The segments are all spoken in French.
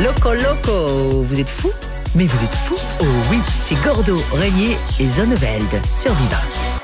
Loco Loco, vous êtes fous? Mais vous êtes fous? Oh oui, c'est Gordo, Régnier et Zonneveld sur Viva.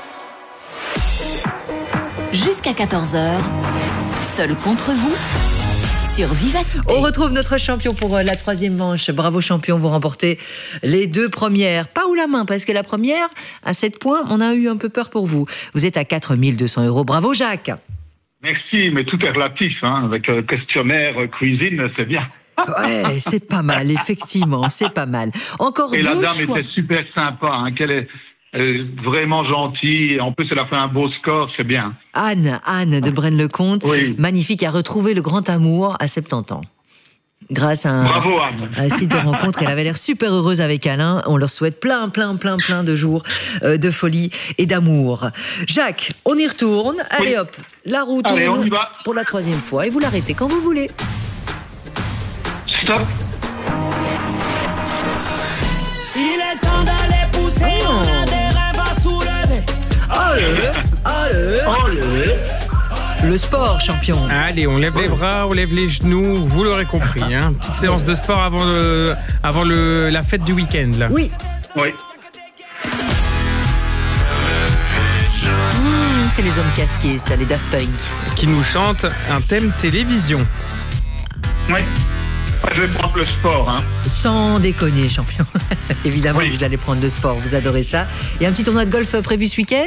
Jusqu'à 14h, seul contre vous, sur Vivacité. On retrouve notre champion pour la troisième manche. Bravo champion, vous remportez les 2 premières. Pas haut la main, parce que la première, à 7 points, on a eu un peu peur pour vous. Vous êtes à 4 200 €. Bravo Jacques. Merci, mais tout est relatif, hein. Avec questionnaire, cuisine, c'est bien. Ouais, c'est pas mal, effectivement, c'est pas mal. Encore 2 Et la dame choix. était super sympa, hein, qu'elle est vraiment gentille. En plus, elle a fait un beau score, c'est bien. Anne de Braine-le-Comte, Oui. magnifique, a retrouvé le grand amour à 70 ans. Grâce à Bravo, Anne. un site de rencontre, elle avait l'air super heureuse avec Alain. On leur souhaite plein de jours de folie et d'amour. Jacques, on y retourne. Allez Oui. hop, la roue Allez, on tourne y va. pour la 3e fois et vous l'arrêtez quand vous voulez. Stop. Il est temps d'aller pousser, on a des rêves à soulever. Allez. Le sport, champion. Allez, on lève les bras, on lève les genoux, vous l'aurez compris. Hein. Petite séance de sport avant la fête du week-end. Là. Oui. Oui. C'est les hommes casqués, ça, les Daft Punk. Qui nous chante un thème télévision. Oui. Je vais prendre le sport, hein. Sans déconner, champion. Évidemment, Oui. vous allez prendre le sport, vous adorez ça. Et un petit tournoi de golf prévu ce week-end?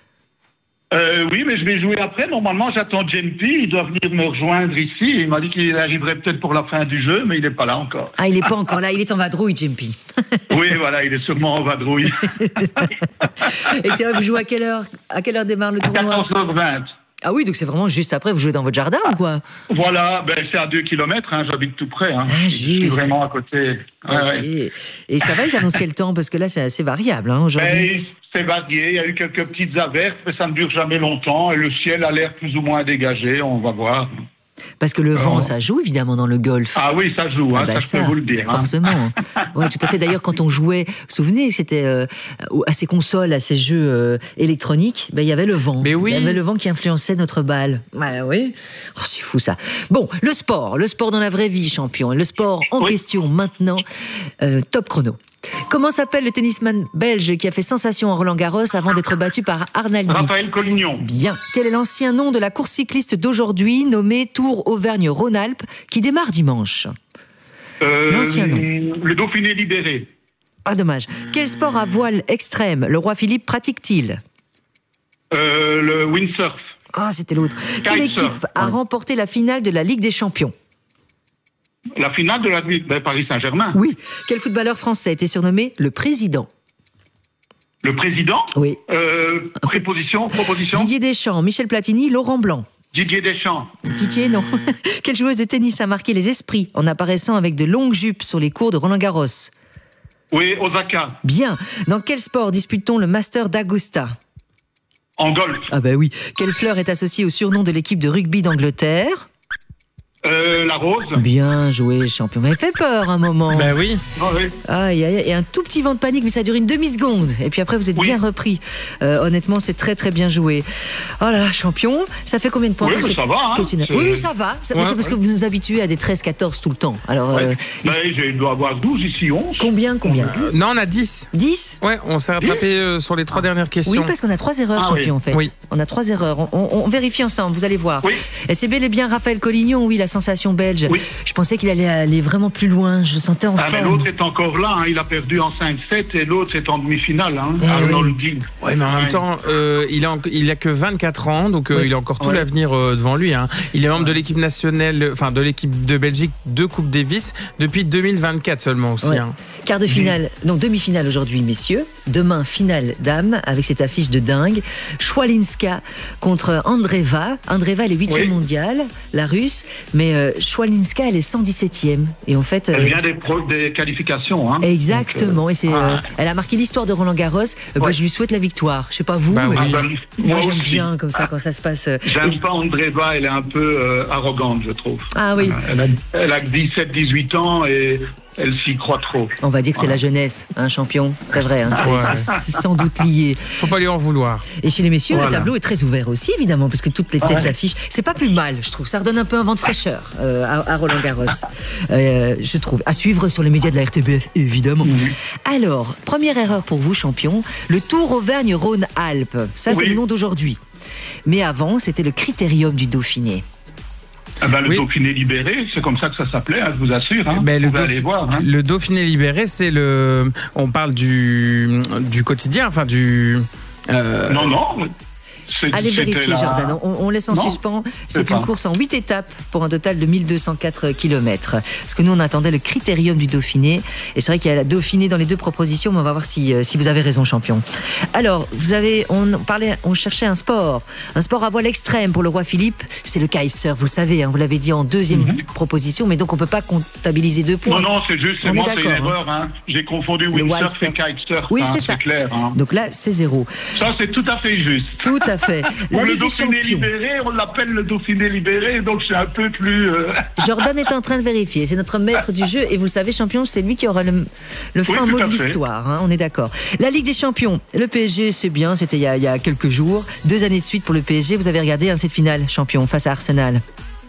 Oui, mais je vais jouer après. Normalement, j'attends JMP. Il doit venir me rejoindre ici. Il m'a dit qu'il arriverait peut-être pour la fin du jeu, mais il n'est pas là encore. Ah, il n'est pas encore là, il est en vadrouille, Jempi. Oui, voilà, il est sûrement en vadrouille. Et c'est vrai, vous jouez à quelle heure? À quelle heure démarre le À tournoi? 14h20. Ah oui, donc c'est vraiment juste après, vous jouez dans votre jardin ou quoi? Voilà, ben c'est à 2 km, hein, j'habite tout près. Hein. Je suis juste. vraiment à côté. Ouais, Ok. ouais. Et ça va, ils annoncent quel temps? Parce que là, c'est assez variable hein, aujourd'hui. Ben, c'est varié, il y a eu quelques petites averses, mais ça ne dure jamais longtemps. Et le ciel a l'air plus ou moins dégagé, on va voir. Parce que le vent, ça joue évidemment dans le golf. Ah oui, ça joue, hein, bah ça je peux vous le dire. Hein. Forcément. Oui, tout à fait. D'ailleurs, quand on jouait, vous vous souvenez, c'était à ces consoles, à ces jeux électroniques, ben, il y avait le vent. Mais oui. Il y avait le vent qui influençait notre balle. Ouais, oui. Oh, c'est fou ça. Bon, le sport dans la vraie vie, champion. Le sport en question maintenant. Top chrono. Comment s'appelle le tennisman belge qui a fait sensation en Roland-Garros avant d'être battu par Arnaldi? Raphaël Collignon. Bien. Quel est l'ancien nom de la course cycliste d'aujourd'hui, nommée Tour Auvergne-Rhône-Alpes, qui démarre dimanche? L'ancien nom. Le Dauphiné libéré. Ah, dommage. Quel sport à voile extrême le roi Philippe pratique-t-il? Le windsurf. Ah, c'était l'autre. Quelle Kitesurf. équipe a remporté la finale de la Ligue des Champions? La finale de la Paris Saint-Germain. Oui. Quel footballeur français était surnommé le président? Le président. Oui. Proposition. Didier Deschamps, Michel Platini, Laurent Blanc. Didier Deschamps. Didier, non. Quelle joueuse de tennis a marqué les esprits en apparaissant avec de longues jupes sur les cours de Roland-Garros? Oui, Osaka. Bien. Dans quel sport dispute-t-on le Master d'Augusta? En golf. Ah bah oui. Quelle fleur est associée au surnom de l'équipe de rugby d'Angleterre? La rose. Bien joué, champion. Vous m'avez fait peur un moment. Bah oui. Ah, oui. Aïe, aïe, et un tout petit vent de panique, mais ça dure une demi-seconde. Et puis après, vous êtes Oui. bien repris. Honnêtement, c'est très, très bien joué. Oh là là, champion. Ça fait combien de points Oui, pour mais ce ça va, hein. questionnaire? C'est- Oui, ça va. C'est parce que vous nous habituez à des 13-14 tout le temps. Alors, Ouais. Ben, ici- je dois avoir 12 ici, 11. combien Non, on a 10. 10? Ouais, on s'est rattrapé sur les 3 dernières questions. Oui, parce qu'on a 3 erreurs, Ah champion, oui. en fait. Oui. On a 3 erreurs. On vérifie ensemble, vous allez voir. Oui. Et c'est bel et bien Raphaël Collignon, oui, la sensation belge. Oui. Je pensais qu'il allait aller vraiment plus loin. Je le sentais en Ah, mais forme. l'autre est encore là, hein. Il a perdu en 5-7 et l'autre est en demi-finale, hein. Eh Arnoldi. Ouais, mais en même temps, il a que 24 ans, donc il a encore tout Ouais. l'avenir devant lui. Hein. Il est membre de l'équipe nationale, enfin de l'équipe de Belgique de Coupe Davis depuis 2024 seulement aussi. Ouais. Hein. Quart de finale, non, demi-finale aujourd'hui, messieurs. Demain, finale dames, avec cette affiche de dingue. Schwalinska contre Andreeva. Andreeva, elle est 8e Oui. mondiale, la russe. Mais Schwalinska, elle est 117e. Et en fait. Elle vient des qualifications, hein. Exactement. Et c'est, elle a marqué l'histoire de Roland-Garros. Bah, Ouais. je lui souhaite la victoire. Je sais pas vous, Bah mais oui. Ah, ben, moi, moi j'aime aussi. bien comme ça quand ça se passe. J'aime Et- pas Andreeva, elle est un peu arrogante, je trouve. Ah oui. Elle a 17-18 ans et elle s'y croit trop. On va dire que c'est la jeunesse, champion. C'est vrai, c'est sans doute lié. Faut pas lui en vouloir. Et chez les messieurs, le tableau est très ouvert aussi, évidemment, parce que toutes les têtes d'affiche, c'est pas plus mal, je trouve. Ça redonne un peu un vent de fraîcheur à Roland-Garros, je trouve. À suivre sur les médias de la RTBF, évidemment. Alors, première erreur pour vous, champion, le Tour Auvergne-Rhône-Alpes. Ça, c'est le nom d'aujourd'hui. Mais avant, c'était le Critérium du Dauphiné. Le Dauphiné libéré, c'est comme ça que ça s'appelait, je vous assure. Aller voir. Le Dauphiné libéré, c'est le... On parle du quotidien, enfin du... Non. Allez vérifier, Jordan. On laisse en suspens. C'est une course en 8 étapes pour un total de 1204 km. Parce que nous, on attendait le Critérium du Dauphiné. Et c'est vrai qu'il y a la Dauphiné dans les deux propositions, mais on va voir si vous avez raison, champion. Alors, on cherchait un sport à voile extrême pour le roi Philippe. C'est le kitesurf, vous le savez, vous l'avez dit en deuxième proposition, mais donc on ne peut pas comptabiliser 2 points. Non, c'est juste, c'est une erreur. J'ai confondu windsurf et kitesurf. Oui, c'est ça. Clair. Donc là, c'est 0. Ça, c'est tout à fait juste. Tout à fait. Le Dauphiné libéré, on l'appelle le Dauphiné libéré, donc c'est un peu plus... Jordan est en train de vérifier, c'est notre maître du jeu, et vous le savez, champion, c'est lui qui aura le fin mot de l'histoire, on est d'accord. La Ligue des Champions, le PSG, c'est bien, c'était il y a quelques jours, 2 années de suite pour le PSG, vous avez regardé cette finale, champion, face à Arsenal.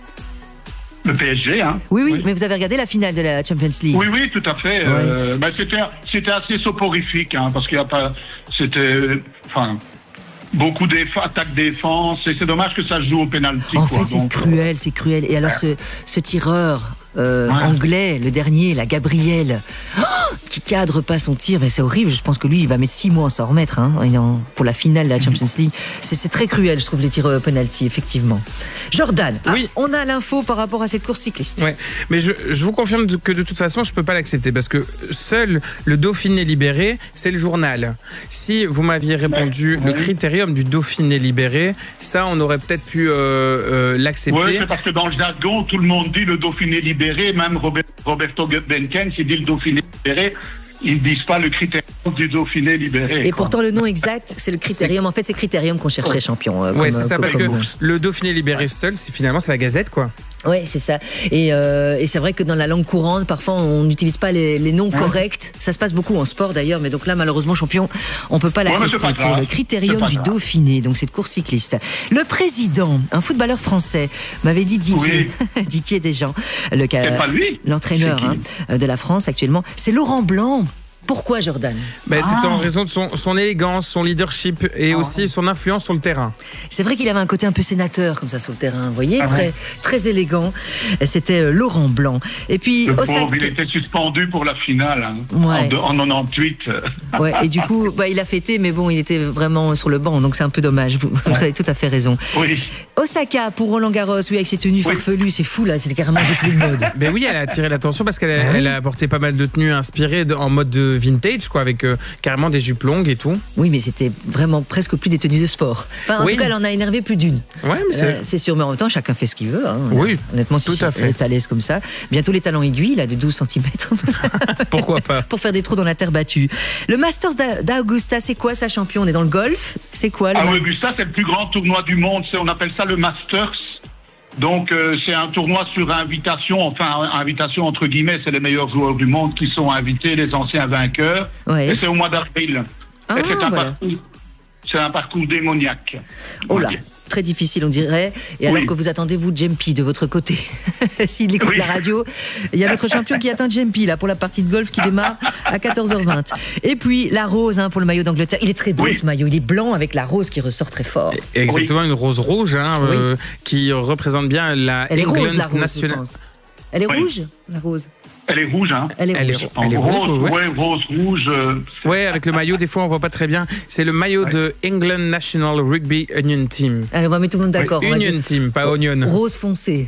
Le PSG, Oui, mais vous avez regardé la finale de la Champions League. Oui, tout à fait. C'était assez soporifique, parce qu'il n'y a pas... C'était... beaucoup d'attaque-défense, et c'est dommage que ça se joue au pénalty. En fait, c'est cruel. Et alors, ce tireur anglais, le dernier, la Gabriel, qui cadre pas son tir, mais c'est horrible. Je pense que lui, il va mettre 6 mois à s'en remettre pour la finale de la Champions League. C'est très cruel, je trouve, les tirs penalty, effectivement. Jordan, on a l'info par rapport à cette course cycliste. Ouais, mais je vous confirme que de toute façon, je peux pas l'accepter parce que seul le Dauphiné libéré, c'est le journal. Si vous m'aviez répondu le Critérium du Dauphiné libéré, ça, on aurait peut-être pu l'accepter. Oui, c'est parce que dans le jargon, tout le monde dit le Dauphiné libéré. Même Roberto Benkens, il dit le Dauphiné libéré. Ils ne disent pas le Critérium du Dauphiné libéré. Et pourtant, le nom exact, c'est le Critérium. En fait, c'est Critérium qu'on cherchait, champion. Oui, c'est ça, parce que le Dauphiné libéré seul, finalement, c'est la Gazette, quoi. Oui, c'est ça. Et c'est vrai que dans la langue courante, parfois, on n'utilise pas les noms corrects. Ça se passe beaucoup en sport, d'ailleurs. Mais donc là, malheureusement, champion, on ne peut pas l'accepter pour le Critérium du Dauphiné. Donc, cette course cycliste. Le président, un footballeur français, m'avait dit Didier. Didier Deschamps. L'entraîneur de la France actuellement. C'est Laurent Blanc. Pourquoi, Jordan ? C'est en raison de son élégance, son leadership et aussi son influence sur le terrain. C'est vrai qu'il avait un côté un peu sénateur comme ça sur le terrain, vous voyez, très élégant. C'était Laurent Blanc. Et puis le pauvre, il était suspendu pour la finale en 98. Ouais, et du coup, il a fêté, mais bon, il était vraiment sur le banc, donc c'est un peu dommage. Vous avez tout à fait raison. Oui. Osaka pour Roland-Garros, avec ses tenues farfelues, c'est fou là, c'était carrément défilé de mode. Ben oui, elle a attiré l'attention parce qu'elle a porté pas mal de tenues inspirées en mode de vintage, quoi, avec carrément des jupes longues et tout. Oui, mais c'était vraiment presque plus des tenues de sport. Enfin, en tout cas, elle en a énervé plus d'une. Ouais, mais c'est sûr, mais en même temps, chacun fait ce qu'il veut. Oui, honnêtement, tout à fait. Elle est à l'aise comme ça. Bientôt les talons aiguilles, là, de 12 cm. Pourquoi pas ? Pour faire des trous dans la terre battue. Le Masters d'Augusta, c'est quoi ça, champion ? On est dans le golf ? C'est quoi Augusta, c'est le plus grand tournoi du monde. On appelle ça le Masters. Donc c'est un tournoi sur invitation, invitation entre guillemets, c'est les meilleurs joueurs du monde qui sont invités, les anciens vainqueurs. Et c'est au mois d'avril. Et c'est un parcours démoniaque. Oh là, très difficile on dirait. Et alors que vous attendez vous Jempi de votre côté, s'il écoute la radio, il y a notre champion qui attend Jempi là pour la partie de golf qui démarre à 14h20. Et puis la rose pour le maillot d'Angleterre. Il est très beau ce maillot, il est blanc avec la rose qui ressort très fort. Exactement, une rose rouge qui représente bien la England nationale. Elle est rouge, la rose. Elle est rouge, Elle est rouge, rouge. Ouais, avec le maillot, des fois, on voit pas très bien. C'est le maillot de England National Rugby Union Team. Allez, on va mettre tout le monde d'accord. Union Team, pas Onion. Rose foncé.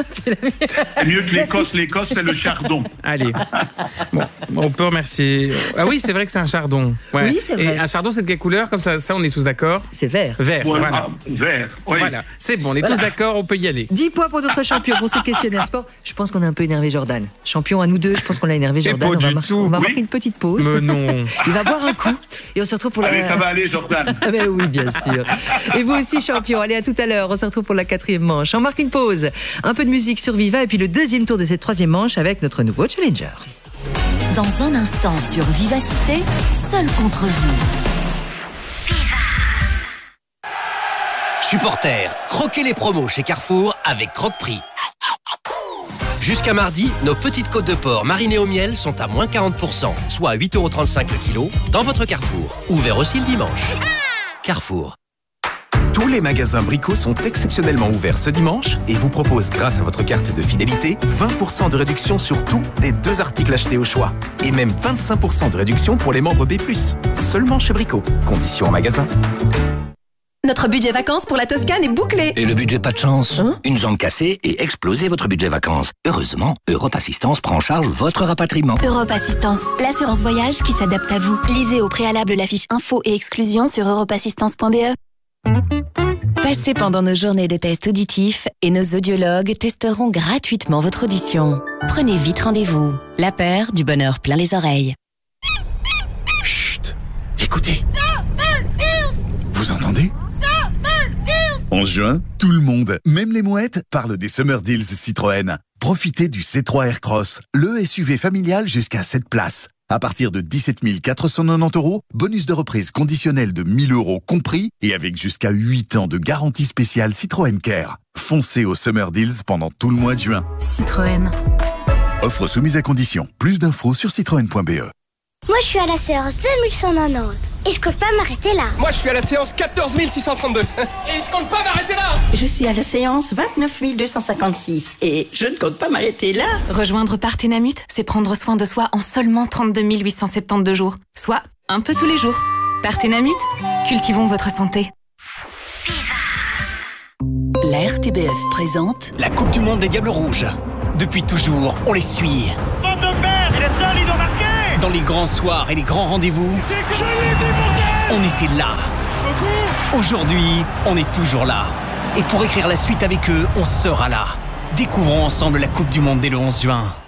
C'est mieux que l'Écosse. L'Écosse, c'est le chardon. Allez. Bon, on peut remercier. Ah oui, c'est vrai que c'est un chardon. Ouais. Oui, c'est vrai. Et un chardon, c'est de quelle couleur ? Comme ça, on est tous d'accord ? C'est vert. Vert, voilà. Vert, oui. Voilà, c'est bon, on est tous d'accord, on peut y aller. 10 points pour notre champion pour ce questionnaire sport. Je pense qu'on a un peu énervé Jordan. Champion à nous deux, je pense qu'on l'a énervé Jordan. On va marquer une petite pause. Mais non. Il va boire un coup et on se retrouve pour Allez, ça va aller Jordan. Ben oui, bien sûr. Et vous aussi champion, allez à tout à l'heure. On se retrouve pour la 4e manche. On marque une pause, un peu de musique sur Viva et puis le 2e tour de cette 3e manche avec notre nouveau challenger. Dans un instant sur Vivacité, seul contre vous. Supporters, croquez les promos chez Carrefour avec Croque-Prix. Jusqu'à mardi, nos petites côtes de porc marinées au miel sont à moins 40%, soit à 8,35€ le kilo, dans votre Carrefour. Ouvert aussi le dimanche. Carrefour. Tous les magasins Brico sont exceptionnellement ouverts ce dimanche et vous proposent, grâce à votre carte de fidélité, 20% de réduction sur tout des 2 articles achetés au choix. Et même 25% de réduction pour les membres B+. Seulement chez Brico. Conditions en magasin. Notre budget vacances pour la Toscane est bouclé. Et le budget pas de chance, une jambe cassée et explosez votre budget vacances. Heureusement, Europe Assistance prend en charge votre rapatriement. Europe Assistance, l'assurance voyage qui s'adapte à vous. Lisez au préalable la fiche info et exclusion sur europeassistance.be. Passez pendant nos journées de tests auditifs et nos audiologues testeront gratuitement votre audition. Prenez vite rendez-vous. La paire du bonheur plein les oreilles. Chut, écoutez. Vous entendez ? 11 juin, tout le monde, même les mouettes, parle des Summer Deals Citroën. Profitez du C3 Aircross, le SUV familial jusqu'à 7 places. À partir de 17 490 €, bonus de reprise conditionnel de 1 000 € compris et avec jusqu'à 8 ans de garantie spéciale Citroën Care. Foncez au Summer Deals pendant tout le mois de juin. Citroën. Offre soumise à condition. Plus d'infos sur citroën.be. Moi, je suis à la séance 2190 et je compte pas m'arrêter là. Moi, je suis à la séance 14 632 et je compte pas m'arrêter là. Je suis à la séance 29 256 et je ne compte pas m'arrêter là. Rejoindre Parthénamut, c'est prendre soin de soi en seulement 32 872 jours, soit un peu tous les jours. Parthénamut, cultivons votre santé. La RTBF présente La Coupe du Monde des Diables Rouges. Depuis toujours, on les suit. Bande de merde, il est seul, il doit marquer. Dans les grands soirs et les grands rendez-vous, C'est que je l'ai dit, bordel. on était là. Aujourd'hui, on est toujours là. Et pour écrire la suite avec eux, on sera là. Découvrons ensemble la Coupe du Monde dès le 11 juin.